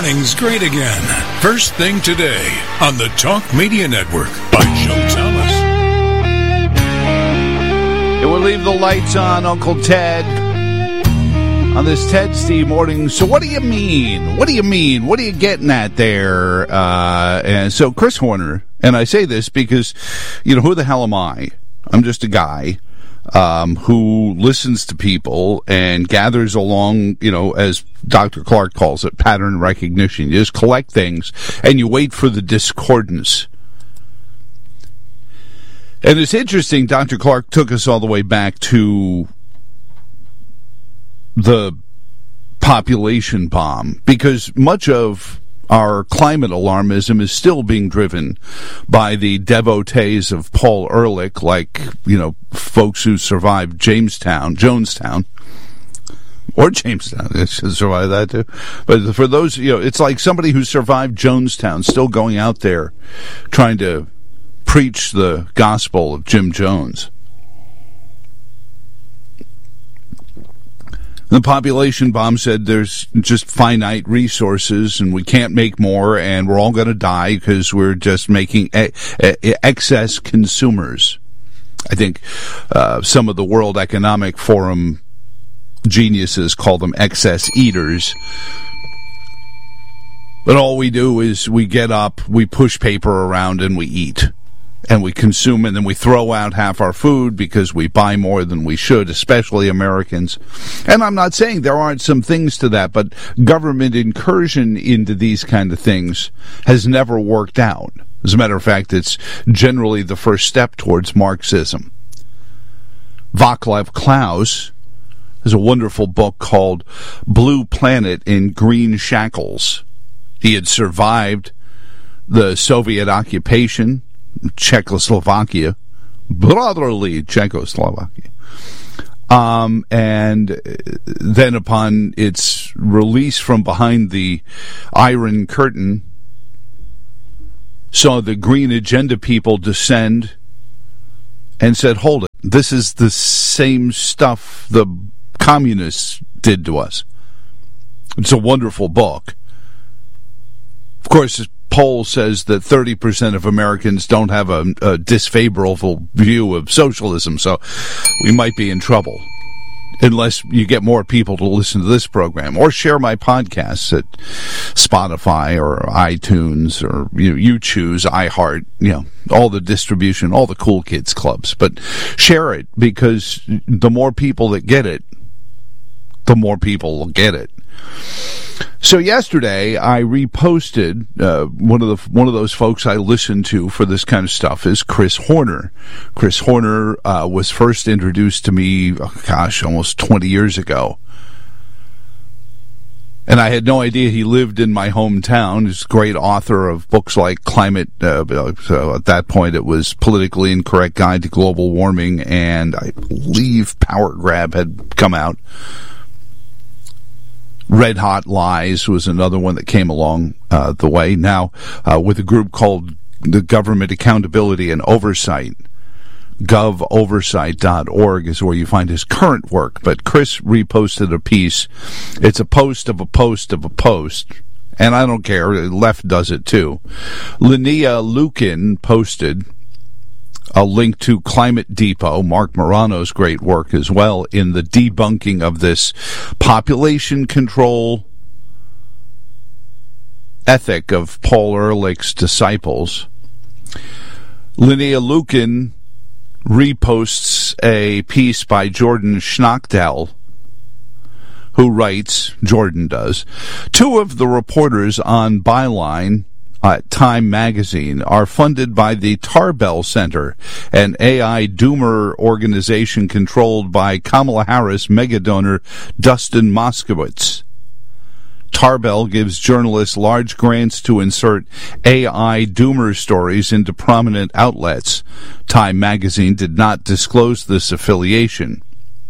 morning's great again. First thing today on the Talk Media Network by Joe Thomas. It will leave the lights on, Uncle Ted, on this Ted Steve morning. So what do you mean? What do you mean? What are you getting at there? And so Chris Horner, and I say this because, you know, who the hell am I? I'm just a guy who listens to people and gathers along, you know, as Dr. Clark calls it, pattern recognition. You just collect things and you wait for the discordance. And it's interesting, Dr. Clark took us all the way back to the population bomb, because much of our climate alarmism is still being driven by the devotees of Paul Ehrlich, like, you know, folks who survived Jonestown, or Jamestown. They should survive that too. But for those, you know, it's like somebody who survived Jonestown still going out there trying to preach the gospel of Jim Jones. The population bomb said there's just finite resources and we can't make more and we're all going to die because we're just making excess consumers. I think some of the World Economic Forum geniuses call them excess eaters. But all we do is we get up, we push paper around, and we eat. And we consume, and then we throw out half our food because we buy more than we should, especially Americans. And I'm not saying there aren't some things to that, but government incursion into these kind of things has never worked out. As a matter of fact, it's generally the first step towards Marxism. Václav Klaus has a wonderful book called Blue Planet in Green Shackles. He had survived the Soviet occupation, Czechoslovakia, brotherly Czechoslovakia. And then upon its release from behind the Iron Curtain, saw the Green Agenda people descend and said, hold it, this is the same stuff the communists did to us. It's a wonderful book. Of course, poll says that 30% of Americans don't have a disfavorable view of socialism, so we might be in trouble unless you get more people to listen to this program or share my podcasts at Spotify or iTunes, or you choose iHeart, all the distribution, all the cool kids clubs. But share it, because the more people that get it, the more people will get it. So yesterday, I reposted one of those folks I listen to for this kind of stuff is Chris Horner. Chris Horner was first introduced to me, almost 20 years ago. And I had no idea he lived in my hometown. He's a great author of books like Climate, so at that point it was Politically Incorrect Guide to Global Warming, and I believe Power Grab had come out. Red Hot Lies was another one that came along the way. Now, with a group called the Government Accountability and Oversight, govoversight.org is where you find his current work. But Chris reposted a piece. It's a post of a post of a post. And I don't care. The left does it too. Linnea Lukin posted a link to Climate Depot, Mark Morano's great work as well, in the debunking of this population control ethic of Paul Ehrlich's disciples. Linnea Lukin reposts a piece by Jordan Schnackdell, who writes, Jordan does, two of the reporters on Byline Time magazine are funded by the Tarbell Center, an AI doomer organization controlled by Kamala Harris megadonor Dustin Moskowitz. Tarbell gives journalists large grants to insert AI doomer stories into prominent outlets. Time magazine did not disclose this affiliation.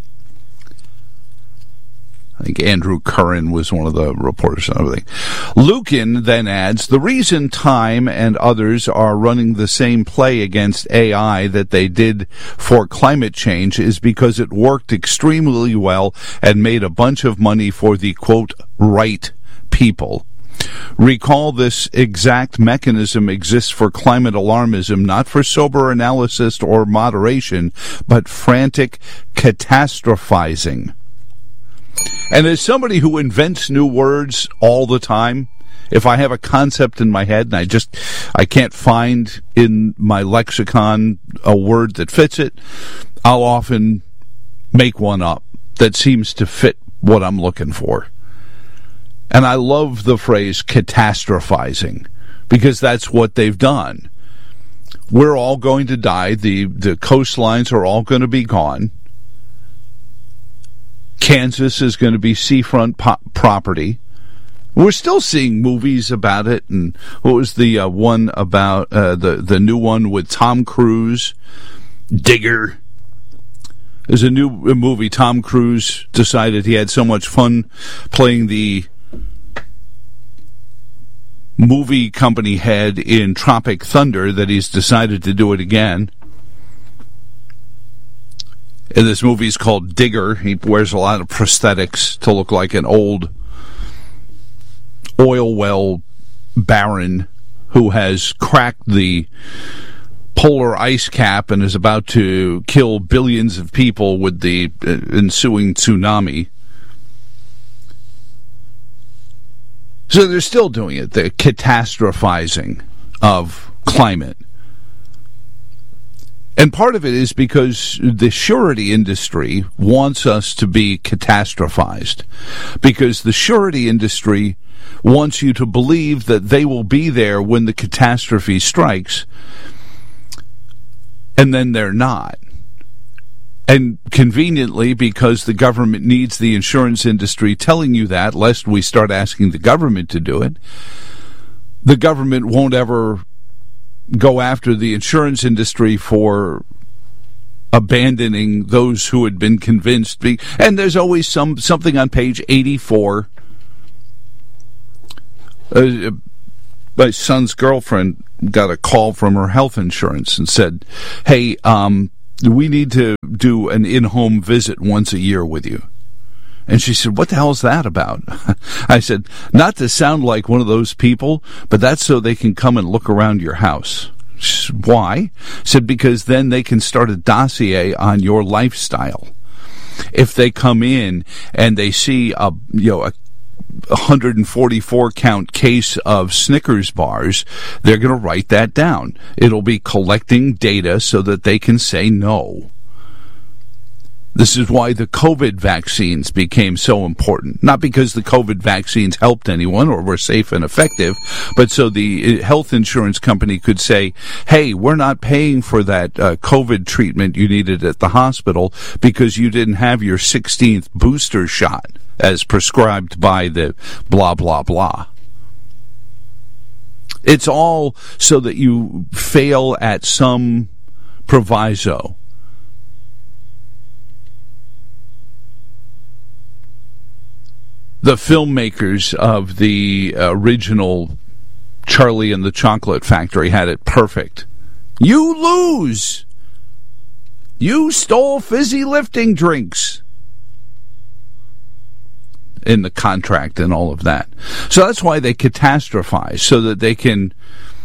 I think Andrew Curran was one of the reporters and everything. Lukin then adds, the reason Time and others are running the same play against AI that they did for climate change is because it worked extremely well and made a bunch of money for the, quote, right people. Recall this exact mechanism exists for climate alarmism, not for sober analysis or moderation, but frantic catastrophizing. And as somebody who invents new words all the time, if I have a concept in my head and I can't find in my lexicon a word that fits it, I'll often make one up that seems to fit what I'm looking for. And I love the phrase catastrophizing because that's what they've done. We're all going to die. The coastlines are all going to be gone. Kansas is going to be seafront property. We're still seeing movies about it. And what was the one about the new one with Tom Cruise, Digger? There's a new movie. Tom Cruise decided he had so much fun playing the movie company head in Tropic Thunder that he's decided to do it again. And this movie's called Digger. He wears a lot of prosthetics to look like an old oil well baron who has cracked the polar ice cap and is about to kill billions of people with the ensuing tsunami. So they're still doing it, the catastrophizing of climate. And part of it is because the surety industry wants us to be catastrophized. Because the surety industry wants you to believe that they will be there when the catastrophe strikes, and then they're not. And conveniently, because the government needs the insurance industry telling you that, lest we start asking the government to do it, the government won't ever go after the insurance industry for abandoning those who had been convinced. And there's always something on page 84. My son's girlfriend got a call from her health insurance and said, hey, we need to do an in-home visit once a year with you. And she said, what the hell is that about? I said, not to sound like one of those people, but that's so they can come and look around your house. She said, why? I said, because then they can start a dossier on your lifestyle. If they come in and they see a 144 count case of Snickers bars, they're going to write that down. It'll be collecting data so that they can say no. This is why the COVID vaccines became so important. Not because the COVID vaccines helped anyone or were safe and effective, but so the health insurance company could say, hey, we're not paying for that COVID treatment you needed at the hospital because you didn't have your 16th booster shot as prescribed by the blah, blah, blah. It's all so that you fail at some proviso. The filmmakers of the original Charlie and the Chocolate Factory had it perfect. You lose! You stole fizzy lifting drinks in the contract and all of that. So that's why they catastrophize, so that they can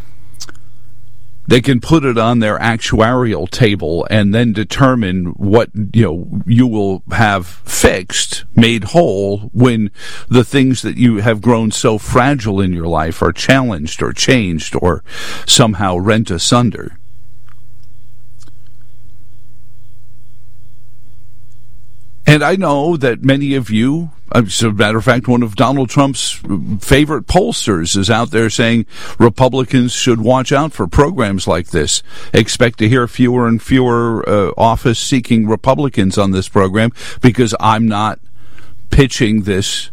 put it on their actuarial table and then determine what you will have fixed, made whole, when the things that you have grown so fragile in your life are challenged or changed or somehow rent asunder. And I know that many of you, as a matter of fact, one of Donald Trump's favorite pollsters is out there saying Republicans should watch out for programs like this. Expect to hear fewer and fewer office-seeking Republicans on this program because I'm not pitching this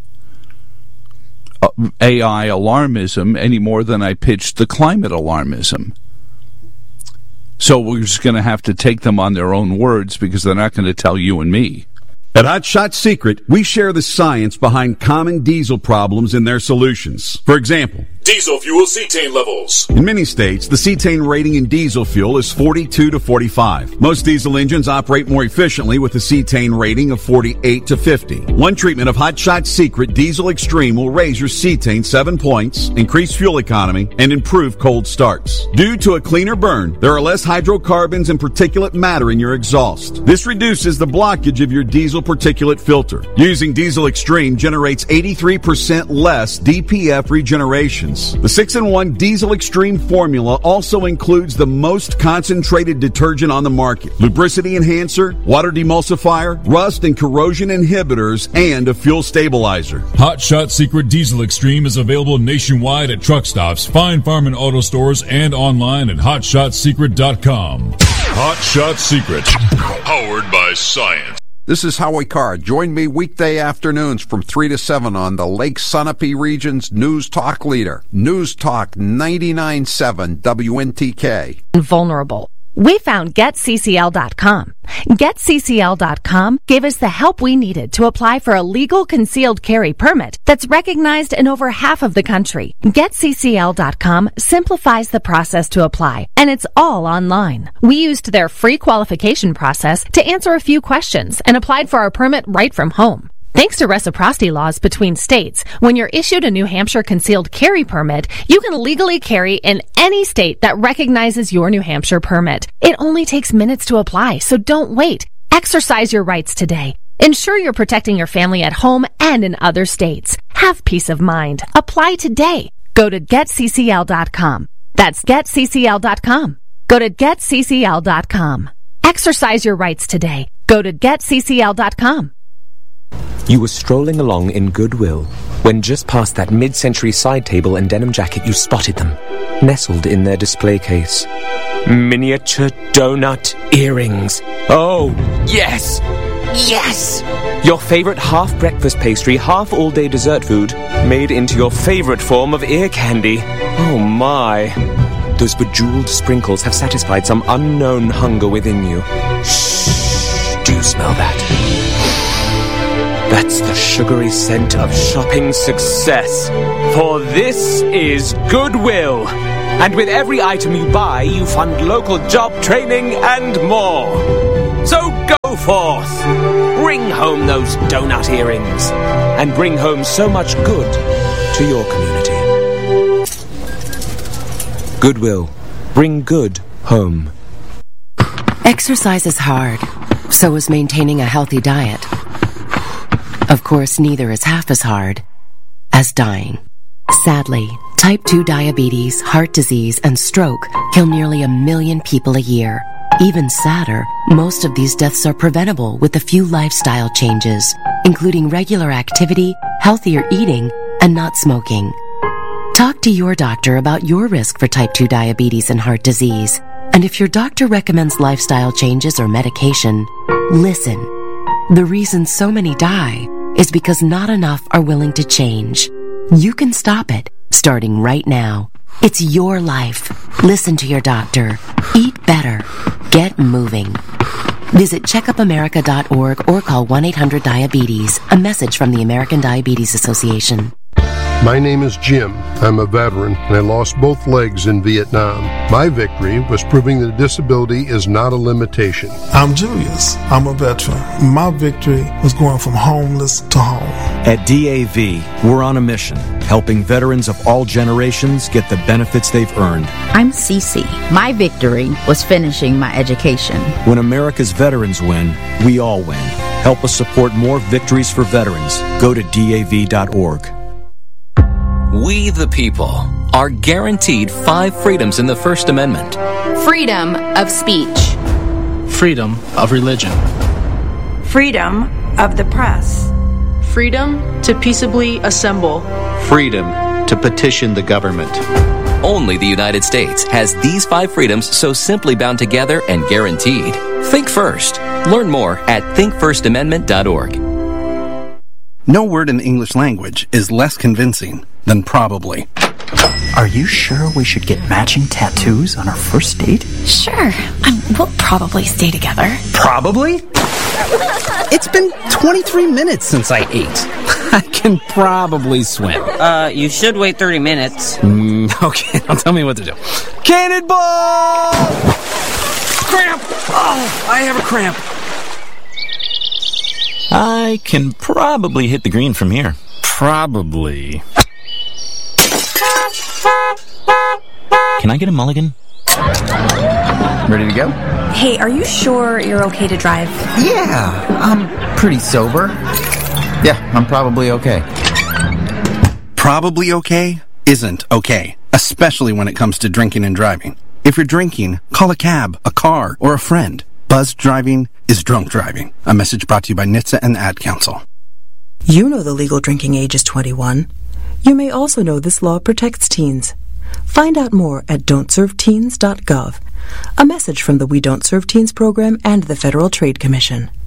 AI alarmism any more than I pitched the climate alarmism. So we're just going to have to take them on their own words because they're not going to tell you and me. At Hot Shot Secret, we share the science behind common diesel problems and their solutions. For example, Diesel fuel cetane levels. In many states, the cetane rating in diesel fuel is 42 to 45. Most diesel engines operate more efficiently with a cetane rating of 48 to 50. One treatment of Hot Shot Secret Diesel Extreme will raise your cetane 7 points, increase fuel economy, and improve cold starts. Due to a cleaner burn, there are less hydrocarbons and particulate matter in your exhaust. This reduces the blockage of your diesel particulate filter. Using Diesel Extreme generates 83% less DPF regeneration. The 6-in-1 Diesel Extreme formula also includes the most concentrated detergent on the market, lubricity enhancer, water demulsifier, rust and corrosion inhibitors, and a fuel stabilizer. Hot Shot Secret Diesel Extreme is available nationwide at truck stops, Fine Farm and auto stores, and online at hotshotsecret.com. Hot Shot Secret, powered by science. This is Howie Carr. Join me weekday afternoons from 3 to 7 on the Lake Sunapee region's News Talk leader. News Talk 99.7 WNTK. Vulnerable. We found GetCCL.com. GetCCL.com gave us the help we needed to apply for a legal concealed carry permit that's recognized in over half of the country. GetCCL.com simplifies the process to apply, and it's all online. We used their free qualification process to answer a few questions and applied for our permit right from home. Thanks to reciprocity laws between states, when you're issued a New Hampshire concealed carry permit, you can legally carry in any state that recognizes your New Hampshire permit. It only takes minutes to apply, so don't wait. Exercise your rights today. Ensure you're protecting your family at home and in other states. Have peace of mind. Apply today. Go to GetCCL.com. That's GetCCL.com. Go to GetCCL.com. Exercise your rights today. Go to GetCCL.com. You were strolling along in goodwill when just past that mid-century side table and denim jacket you spotted them, nestled in their display case. Miniature donut earrings. Oh, yes! Yes! Your favorite half-breakfast pastry, half-all-day dessert food, made into your favorite form of ear candy. Oh my. Those bejeweled sprinkles have satisfied some unknown hunger within you. Shh, do you smell that? That's the sugary scent of shopping success. For this is Goodwill. And with every item you buy, you fund local job training and more. So go forth. Bring home those donut earrings. And bring home so much good to your community. Goodwill. Bring good home. Exercise is hard. So is maintaining a healthy diet. Of course, neither is half as hard as dying. Sadly, type 2 diabetes, heart disease, and stroke kill nearly 1 million people a year. Even sadder, most of these deaths are preventable with a few lifestyle changes, including regular activity, healthier eating, and not smoking. Talk to your doctor about your risk for type 2 diabetes and heart disease. And if your doctor recommends lifestyle changes or medication, listen. The reason so many die is because not enough are willing to change. You can stop it, starting right now. It's your life. Listen to your doctor. Eat better. Get moving. Visit checkupamerica.org or call 1-800-DIABETES. A message from the American Diabetes Association. My name is Jim. I'm a veteran, and I lost both legs in Vietnam. My victory was proving that disability is not a limitation. I'm Julius. I'm a veteran. My victory was going from homeless to home. At DAV, we're on a mission, helping veterans of all generations get the benefits they've earned. I'm Cece. My victory was finishing my education. When America's veterans win, we all win. Help us support more victories for veterans. Go to DAV.org. We, the people, are guaranteed 5 freedoms in the First Amendment. Freedom of speech. Freedom of religion. Freedom of the press. Freedom to peaceably assemble. Freedom to petition the government. Only the United States has these 5 freedoms so simply bound together and guaranteed. Think first. Learn more at thinkfirstamendment.org. No word in the English language is less convincing than probably. Are you sure we should get matching tattoos on our first date? Sure. We'll probably stay together. Probably? It's been 23 minutes since I ate. I can probably swim. You should wait 30 minutes. Okay, now tell me what to do. Cannonball! Cramp! Oh, I have a cramp. I can probably hit the green from here. Probably. Can I get a mulligan? Ready to go? Hey, are you sure you're okay to drive? Yeah, I'm pretty sober. Yeah, I'm probably okay. Probably okay isn't okay, especially when it comes to drinking and driving. If you're drinking, call a cab, a car, or a friend. Buzzed driving is drunk driving. A message brought to you by NHTSA and the Ad Council. You know the legal drinking age is 21. You may also know this law protects teens. Find out more at don'tserveteens.gov. A message from the We Don't Serve Teens program and the Federal Trade Commission.